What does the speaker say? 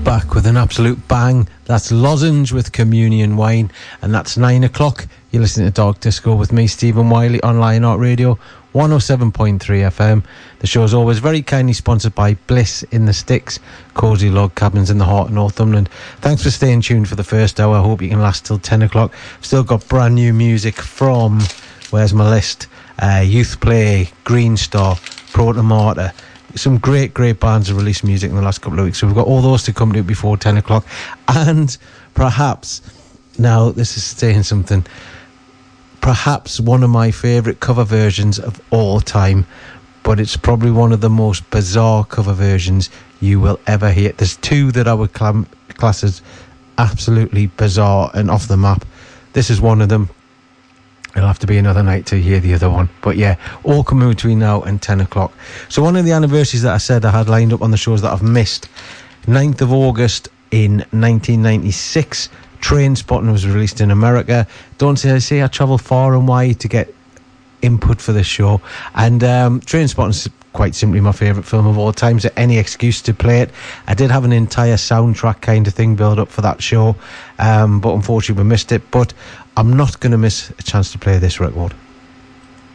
Back with an absolute bang. That's Lozenge with Communion Wine, and that's 9 o'clock. You're listening to Dark Disco with me, Stephen Wiley, on Lionheart Radio 107.3 FM. The show is always very kindly sponsored by Bliss in the Sticks, cosy log cabins in the heart of Northumberland. Thanks for staying tuned for the first hour. I hope you can last till 10 o'clock. Still got brand new music from, where's my list? Youth Play, Green Star, Proto Martyr. Some great bands have released music in the last couple of weeks, so we've got all those to come to before 10 o'clock. And perhaps, now this is saying something, perhaps one of my favourite cover versions of all time, but it's probably one of the most bizarre cover versions you will ever hear. There's two that I would class as absolutely bizarre and off the map. This is one of them. It'll have to be another night to hear the other one. But yeah, all coming between now and 10 o'clock. So one of the anniversaries that I said I had lined up on the shows that I've missed, 9th of August in 1996, Trainspotting was released in America. Don't say I travel far and wide to get input for this show. And Trainspotting is quite simply my favourite film of all time, so any excuse to play it. I did have an entire soundtrack kind of thing built up for that show, but unfortunately we missed it. But I'm not going to miss a chance to play this record.